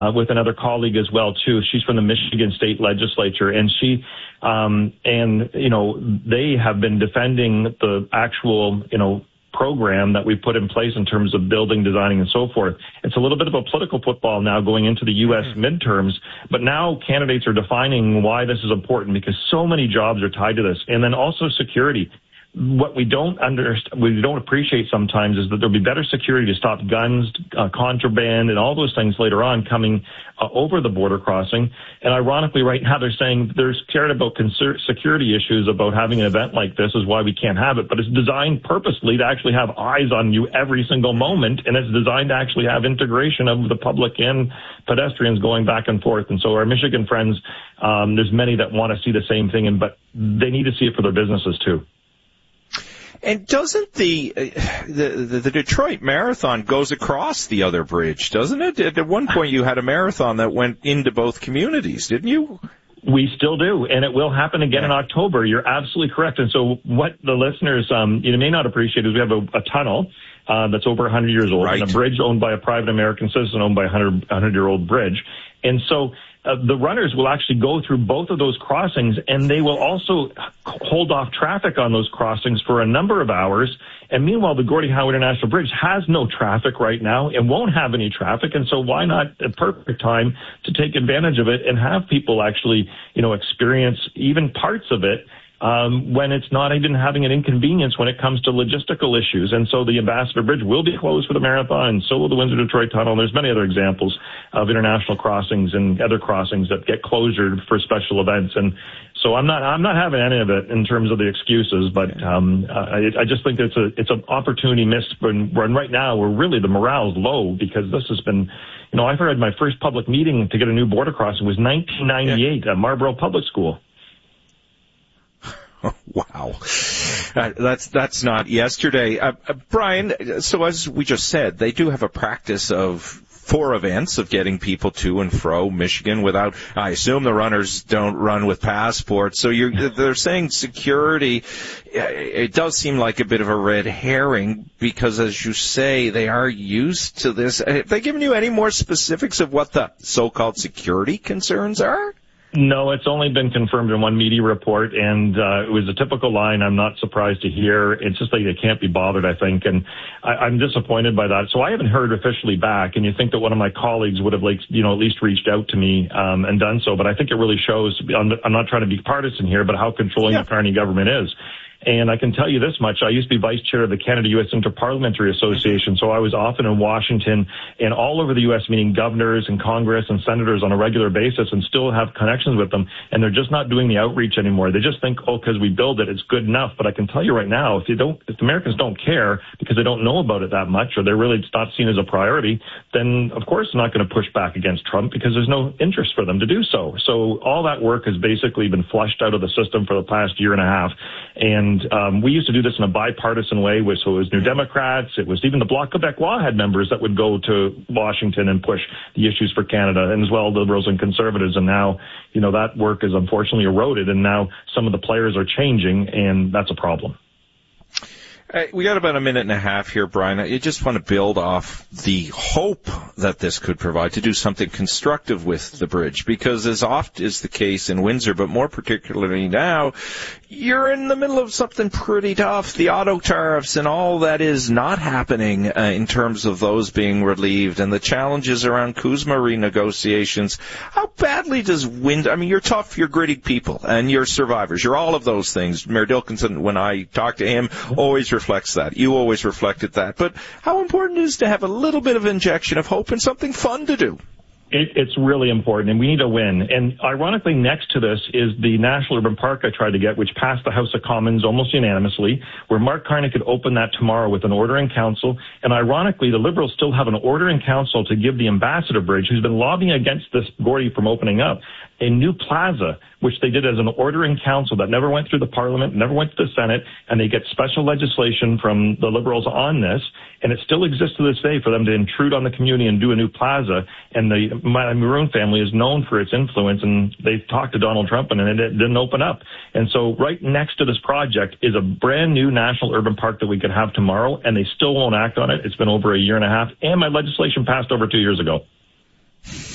with another colleague as well too. She's from the Michigan State Legislature, and they have been defending the actual, program that we put in place in terms of building, designing, and so forth. It's a little bit of a political football now going into the U.S. midterms, but now candidates are defining why this is important because so many jobs are tied to this. And then also security. What we don't appreciate sometimes is that there'll be better security to stop guns, contraband, and all those things later on coming over the border crossing. And ironically, right now they're saying they're scared about security issues about having an event like this is why we can't have it. But it's designed purposely to actually have eyes on you every single moment, and it's designed to actually have integration of the public and pedestrians going back and forth. And so our Michigan friends, there's many that want to see the same thing, but they need to see it for their businesses too. And doesn't the Detroit Marathon goes across the other bridge, doesn't it? At one point you had a marathon that went into both communities, didn't you? We still do, and it will happen again in October. You're absolutely correct. And so what the listeners may not appreciate is we have a tunnel that's over 100 years old, and a bridge owned by a private American citizen owned by a 100-year-old bridge. And so the runners will actually go through both of those crossings, and they will also hold off traffic on those crossings for a number of hours. And meanwhile, the Gordie Howe International Bridge has no traffic right now and won't have any traffic. And so why not a perfect time to take advantage of it and have people actually, experience even parts of it when it's not even having an inconvenience when it comes to logistical issues. And so the Ambassador Bridge will be closed for the marathon, and so will the Windsor-Detroit Tunnel. And there's many other examples of international crossings and other crossings that get closure for special events. And so I'm not having any of it in terms of the excuses, but I just think it's an opportunity missed when right now where really the morale is low because this has been, I've heard my first public meeting to get a new border crossing was 1998 at Marlborough Public School. Wow. That's not yesterday. Brian, so as we just said, they do have a practice of 4 events of getting people to and fro Michigan without, I assume the runners don't run with passports. So they're saying security, it does seem like a bit of a red herring because, as you say, they are used to this. Have they given you any more specifics of what the so-called security concerns are? No, it's only been confirmed in one media report, and it was a typical line I'm not surprised to hear. It's just like they can't be bothered, I think, and I'm disappointed by that. So I haven't heard officially back, and you think that one of my colleagues would have, at least reached out to me and done so, but I think it really shows, I'm not trying to be partisan here, but how controlling the Carney government is. And I can tell you this much, I used to be vice chair of the Canada-U.S. Interparliamentary Association, so I was often in Washington and all over the U.S. meeting governors and Congress and senators on a regular basis and still have connections with them, and they're just not doing the outreach anymore. They just think, because we build it, it's good enough. But I can tell you right now, if Americans don't care because they don't know about it that much or they're really not seen as a priority, then of course they're not going to push back against Trump because there's no interest for them to do so. So all that work has basically been flushed out of the system for the past year and a half. And we used to do this in a bipartisan way, so it was New Democrats, it was even the Bloc Québécois had members that would go to Washington and push the issues for Canada, and as well Liberals and Conservatives. And now, that work is unfortunately eroded, and now some of the players are changing, and that's a problem. We got about a minute and a half here, Brian. I just want to build off the hope that this could provide to do something constructive with the bridge, because as oft is the case in Windsor, but more particularly now, you're in the middle of something pretty tough. The auto tariffs and all that is not happening in terms of those being relieved, and the challenges around CUSMA renegotiations. How badly does you're tough, you're gritty people, and you're survivors. You're all of those things. Mayor Dilkinson, when I talk to him, always reflects that. You always reflected that. But how important is to have a little bit of injection of hope and something fun to do? It's really important, and we need a win. And ironically, next to this is the National Urban Park I tried to get, which passed the House of Commons almost unanimously, where Mark Carney could open that tomorrow with an order in council. And ironically, the Liberals still have an order in council to give the Ambassador Bridge, who's been lobbying against this Gordie from opening up, a new plaza, which they did as an order in council that never went through the Parliament, never went to the Senate, and they get special legislation from the Liberals on this, and it still exists to this day for them to intrude on the community and do a new plaza. And the Maroon family is known for its influence, and they've talked to Donald Trump, and it didn't open up. And so right next to this project is a brand new National Urban Park that we could have tomorrow, and they still won't act on it. It's been over a year and a half, and my legislation passed over 2 years ago.